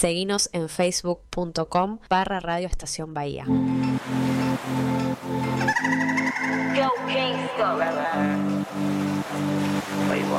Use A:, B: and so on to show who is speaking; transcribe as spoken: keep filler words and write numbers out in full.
A: Seguinos en facebook.com barra Radio Estación Bahía.
B: Go Kingston. Playboy.